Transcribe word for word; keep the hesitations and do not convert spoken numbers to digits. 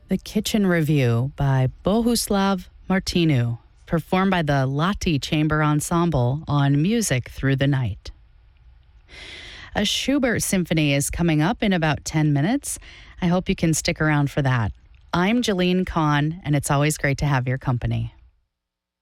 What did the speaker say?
The Kitchen Review by Bohuslav Martinu, performed by the Lati Chamber Ensemble on Music Through the Night. A Schubert Symphony is coming up in about ten minutes. I hope you can stick around for that. I'm Jalene Kahn, and it's always great to have your company.